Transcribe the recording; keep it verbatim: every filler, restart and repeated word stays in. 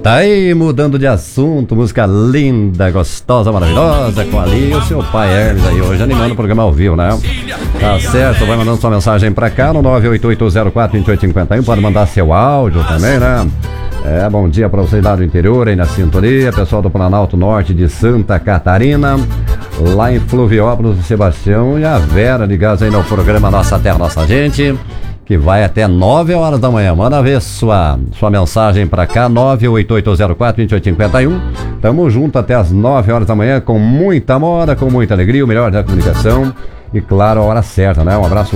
Tá aí, mudando de assunto, música linda, gostosa, maravilhosa, com ali e o seu pai Hermes aí, hoje animando o programa ao vivo, né? Tá certo, vai mandando sua mensagem pra cá no nove oito oito zero quatro dois oito cinco um, pode mandar seu áudio também, né? É, bom dia pra vocês lá do interior, aí na sintonia, pessoal do Planalto Norte de Santa Catarina, lá em Fluviópolis, o Sebastião e a Vera ligados aí no programa Nossa Terra, Nossa Gente, que vai até nove horas da manhã. Manda ver sua, sua mensagem pra cá, nove oito oito zero quatro dois oito cinco um. Tamo junto até as nove horas da manhã, com muita moda, com muita alegria, o melhor da comunicação e, claro, a hora certa, né? Um abraço